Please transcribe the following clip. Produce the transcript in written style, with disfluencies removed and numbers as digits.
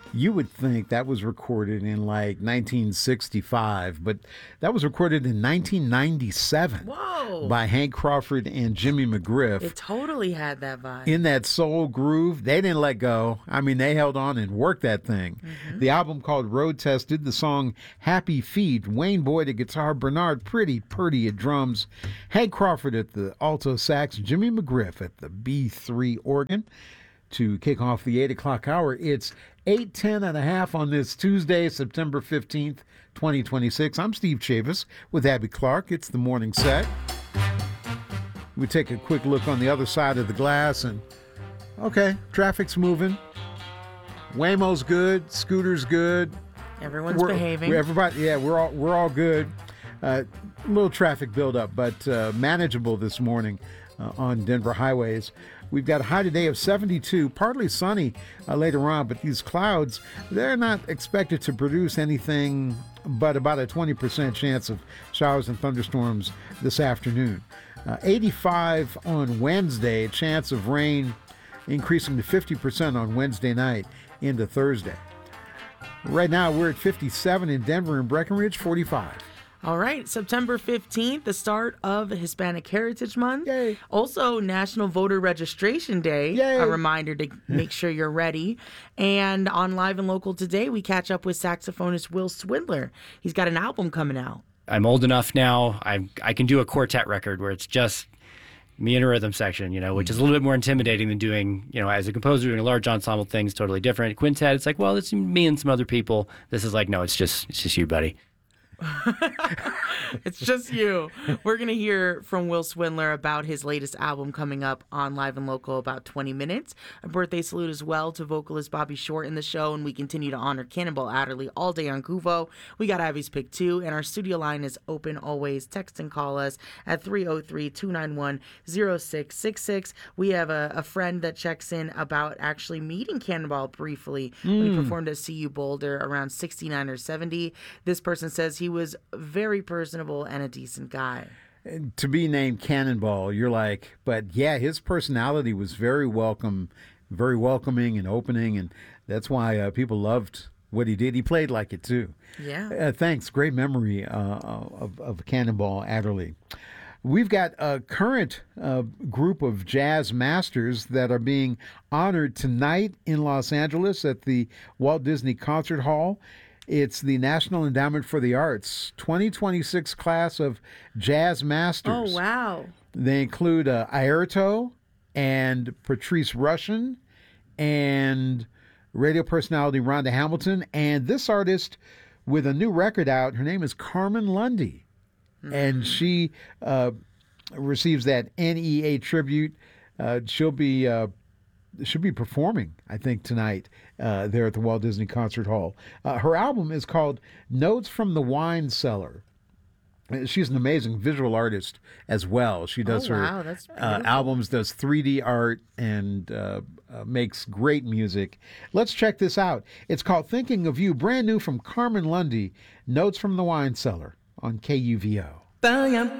You would think that was recorded in like 1965, but that was recorded in 1997 Whoa. by Hank Crawford and Jimmy McGriff. It totally had that vibe. In that soul groove, they didn't let go. I mean, they held on and worked that thing. Mm-hmm. The album called Road Tested, the song Happy Feet, Wayne Boyd at guitar, Bernard Purdy at drums, Hank Crawford at the alto sax, Jimmy McGriff at the B3 organ. To kick off the 8 o'clock hour, it's 8:10 and a half on this Tuesday, September 15th, 2026. I'm Steve Chavis with Abby Clark. It's the morning set. We take a quick look on the other side of the glass and, okay, traffic's moving. Waymo's good. Scooter's good. Everyone's behaving. Everybody, yeah, we're all good. A little traffic buildup, but manageable this morning on Denver highways. We've got a high today of 72, partly sunny later on, but these clouds, they're not expected to produce anything but about a 20% chance of showers and thunderstorms this afternoon. 85 on Wednesday, chance of rain increasing to 50% on Wednesday night into Thursday. Right now, we're at 57 in Denver and Breckenridge, 45. All right, September 15th, the start of Hispanic Heritage Month. Yay. Also, National Voter Registration Day. Yay. A reminder to make sure you're ready. And on Live and Local today, we catch up with saxophonist Will Swindler. He's got an album coming out. I'm old enough now. I can do a quartet record where it's just me and a rhythm section, which is a little bit more intimidating than doing, as a composer, doing a large ensemble thing is totally different. Quintet, it's like, well, it's me and some other people. This is like, no, it's just you, buddy. It's just you. We're going to hear from Will Swindler about his latest album coming up on Live and Local about 20 minutes. A birthday salute as well to vocalist Bobby Short in the show, and we continue to honor Cannonball Adderley all day on Kuvo. We got Abby's Pick 2, and our studio line is open always. Text and call us at 303-291-0666. We have a friend that checks in about actually meeting Cannonball briefly when he performed at CU Boulder around 69 or 70. This person says he was very personable and a decent guy. To be named Cannonball, you're like, but yeah, his personality was very welcoming and opening, and that's why people loved what he did. He played like it too. Yeah. Thanks. Great memory of Cannonball Adderley. We've got a current group of jazz masters that are being honored tonight in Los Angeles at the Walt Disney Concert Hall. It's the National Endowment for the Arts 2026 class of Jazz Masters. Oh, wow. They include Airto and Patrice Rushen and radio personality Rhonda Hamilton, and this artist with a new record out. Her name is Carmen Lundy, and she receives that NEA tribute. She'll be performing, I think, tonight there at the Walt Disney Concert Hall. Her album is called Notes from the Wine Cellar. She's an amazing visual artist as well. She does wow, her that's beautiful. albums, does 3D art, and makes great music. Let's check this out. It's called Thinking of You, brand new from Carmen Lundy, Notes from the Wine Cellar on KUVO.